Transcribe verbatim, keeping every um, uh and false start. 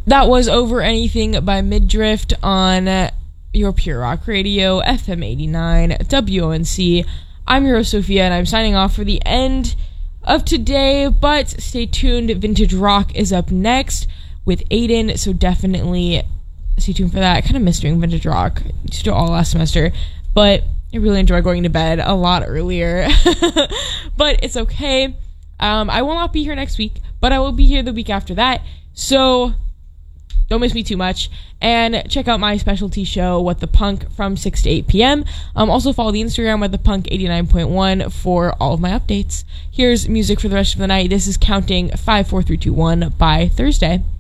That was Over Anything by Midriff on uh, your Pure Rock Radio, F M eighty-nine, W O N C. I'm your host, Sophia, and I'm signing off for the end of today, but stay tuned. Vintage Rock is up next with Aiden, so definitely stay tuned for that. I kind of missed doing Vintage Rock. I used to do it all last semester, but I really enjoy going to bed a lot earlier. But it's okay. Um, I will not be here next week, but I will be here the week after that, so don't miss me too much. And check out my specialty show, What the Punk, from six to eight p.m. Um, also follow the Instagram, What the Punk eighty-nine point one, for all of my updates. Here's music for the rest of the night. This is Counting five, four, three, two, one by Thursday.